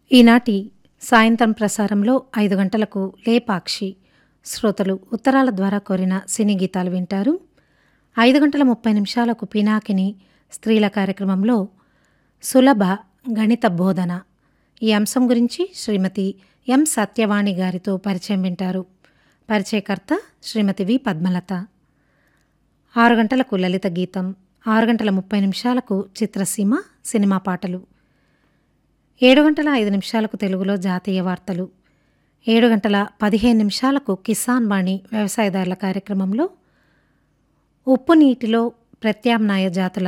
ఈనాటి సాయంత్రం ప్రసారంలో 5 గంటలకు లేపాక్షి శ్రోతలు ఉత్తరాల ద్వారా కోరిన సినీ గీతాలు వింటారు. 5:30 పినాకిని స్త్రీల కార్యక్రమంలో సులభ గణిత బోధన ఈ అంశం గురించి శ్రీమతి ఎం సత్యవాణి గారితో పరిచయం వింటారు. పరిచయకర్త శ్రీమతి వి పద్మలత. 6 గంటలకు లలిత గీతం, 6:30 చిత్రసీమ సినిమా పాటలు, 7:05 తెలుగులో జాతీయ వార్తలు, 7:15 కిసాన్ వాణి వ్యవసాయదారుల కార్యక్రమంలో ఉప్పు నీటిలో ప్రత్యామ్నాయ జాతుల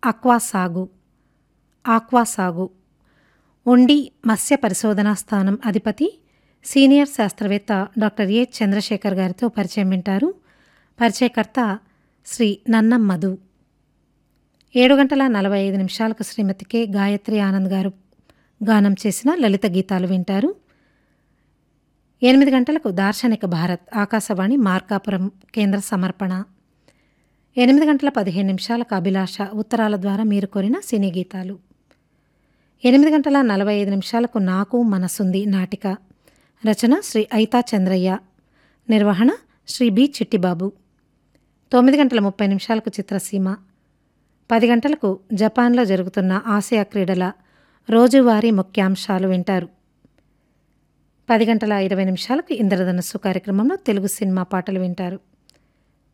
ఆక్వా సాగు ఉండి మత్స్య పరిశోధనా స్థానం అధిపతి సీనియర్ శాస్త్రవేత్త డాక్టర్ ఏ చంద్రశేఖర్ గారితో పరిచయం వింటారు. పరిచయకర్త శ్రీ నన్నం మధు. 7:45 శ్రీమతి కె గాయత్రి ఆనంద్ గారు గానం చేసిన లలిత గీతాలు వింటారు. 8 గంటలకు దార్శనిక భారత్ ఆకాశవాణి మార్కాపురం కేంద్ర సమర్పణ. 8:15 అభిలాష ఉత్తరాల ద్వారా మీరు కోరిన సినీ గీతాలు. 8:45 నాకు మనసుంది నాటిక. రచన శ్రీ ఐతా చంద్రయ్య. నిర్వహణ శ్రీ బి చిట్టిబాబు. 9:30 చిత్రసీమ. 10 గంటలకు జపాన్లో జరుగుతున్న ఆసియా క్రీడల రోజువారీ ముఖ్యాంశాలు వింటారు. 10:20 ఇంద్రధనుస్సు కార్యక్రమంలో తెలుగు సినిమా పాటలు వింటారు.